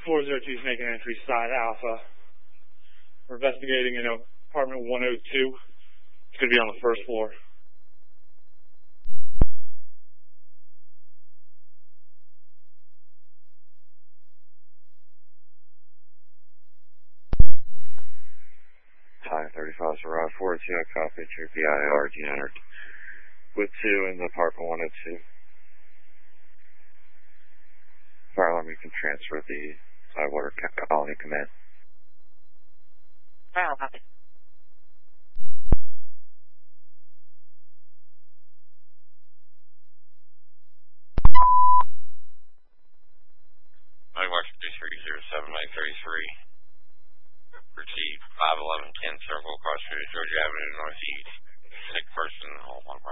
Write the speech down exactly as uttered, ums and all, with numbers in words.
four zero two is making entry side Alpha. We're investigating in apartment one oh two. It's going to be on the first floor. five thirty-five, so Rod four two, I copy, your P I R, you entered with two in the apartment one oh two. Fire alarm, you can transfer the Tidewater Colony Command. Fire alarm, copy. Tidewater two three zero seven nine three three. Proceed five eleven Kent Circle, across Georgia Avenue Northeast. Sick person in the home.